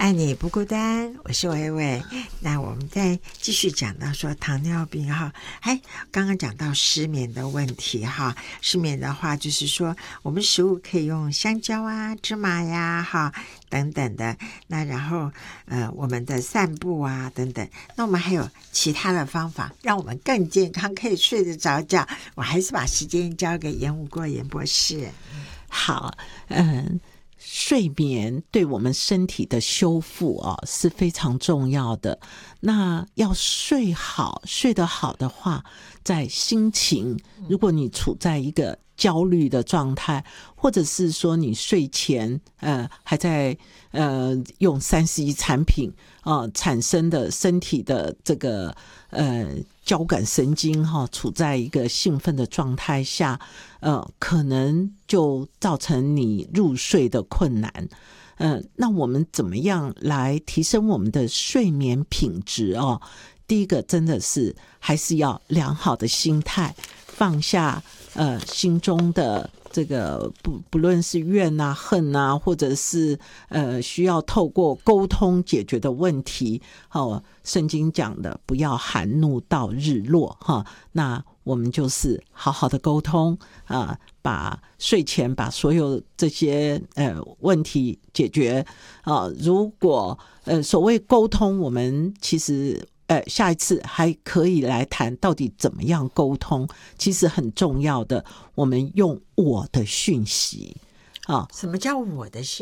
爱你不孤单，我是薇薇。那我们再继续讲到说糖尿病哈，刚刚讲到失眠的问题哈。失眠的话，就是说我们食物可以用香蕉啊、芝麻呀哈等等的。那然后我们的散步啊等等。那我们还有其他的方法，让我们更健康，可以睡得着觉。我还是把时间交给严武国严博士。 好，睡眠对我们身体的修复是非常重要的。那要睡好，睡得好的话，在心情，如果你处在一个焦虑的状态，或者是说你睡前还在用3C 产品产生的身体的这个交感神经处在一个兴奋的状态下，可能就造成你入睡的困难。那我们怎么样来提升我们的睡眠品质第一个真的是还是要良好的心态，放下心中的这个不论是怨啊恨啊，或者是需要透过沟通解决的问题。圣经讲的不要含怒到日落那我们就是好好的沟通把睡前把所有这些问题解决如果所谓沟通，我们其实下一次还可以来谈到底怎么样沟通。其实很重要的，我们用我的讯息什么叫我的讯息？